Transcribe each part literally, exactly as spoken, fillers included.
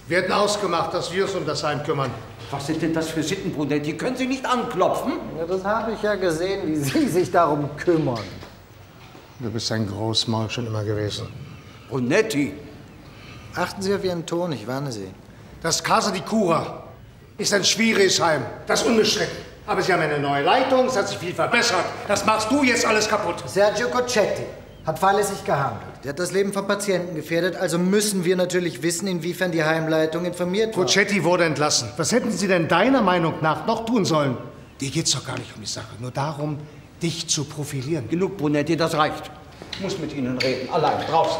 Wir hatten ausgemacht, dass wir uns um das Heim kümmern. Was sind denn das für Sitten, Brunetti? Können Sie nicht anklopfen? Ja, das habe ich ja gesehen, wie Sie sich darum kümmern. Du bist ein Großmaul schon immer gewesen. Brunetti! Achten Sie auf Ihren Ton, ich warne Sie. Das Casa di Cura ist ein schwieriges Heim, das ist unbestritten. Aber Sie haben eine neue Leitung, es hat sich viel verbessert. Das machst du jetzt alles kaputt. Sergio Cocchetti hat fahrlässig gehandelt. Der hat das Leben von Patienten gefährdet, also müssen wir natürlich wissen, inwiefern die Heimleitung informiert war. Cocchetti wurde entlassen. Was hätten Sie denn deiner Meinung nach noch tun sollen? Dir geht's doch gar nicht um die Sache, nur darum, dich zu profilieren. Genug, Brunetti, das reicht. Ich muss mit Ihnen reden, allein, draußen.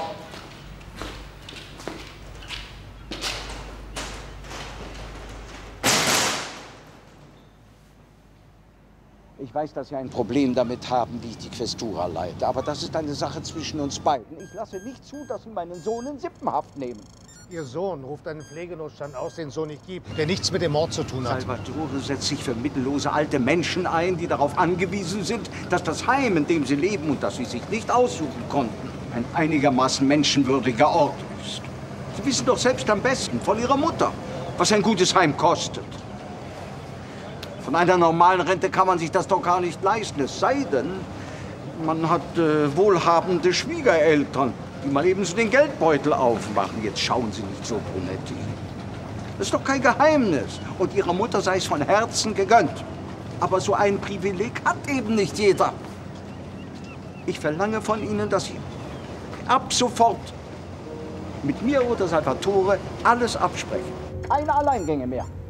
Ich weiß, dass Sie ein Problem damit haben, wie ich die Questura leite. Aber das ist eine Sache zwischen uns beiden. Ich lasse nicht zu, dass Sie meinen Sohn in Sippenhaft nehmen. Ihr Sohn ruft einen Pflegenotstand aus, den es so nicht gibt, der nichts mit dem Mord zu tun hat. Salvatore setzt sich für mittellose alte Menschen ein, die darauf angewiesen sind, dass das Heim, in dem sie leben und das sie sich nicht aussuchen konnten, ein einigermaßen menschenwürdiger Ort ist. Sie wissen doch selbst am besten von Ihrer Mutter, was ein gutes Heim kostet. Von einer normalen Rente kann man sich das doch gar nicht leisten, es sei denn, man hat äh, wohlhabende Schwiegereltern, die mal eben so den Geldbeutel aufmachen. Jetzt schauen Sie nicht so, Brunetti. Das ist doch kein Geheimnis. Und Ihrer Mutter sei es von Herzen gegönnt. Aber so ein Privileg hat eben nicht jeder. Ich verlange von Ihnen, dass Sie ab sofort mit mir oder Salvatore alles absprechen. Keine Alleingänge mehr.